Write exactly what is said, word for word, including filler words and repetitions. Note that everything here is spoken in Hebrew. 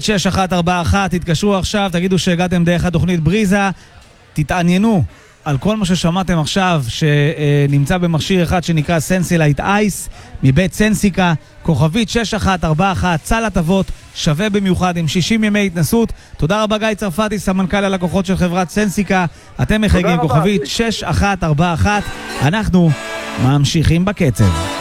שש אחת ארבע אחת, תתקשרו עכשיו, תגידו שהגעתם דרך התוכנית בריזה, תתעניינו על כל מה ששמעתם עכשיו שנמצא במכשיר אחד שנקרא סנסילייט אייס מבית סנסיקה, כוכבית שש אחת ארבע אחת, סל הטבות שווה במיוחד עם שישים ימי התנסות. תודה רבה גיא צרפתי, סמנכ"ל הלקוחות של חברת סנסיקה. אתם מחייגים כוכבית שש אחת ארבע אחת, אנחנו ממשיכים בקצב.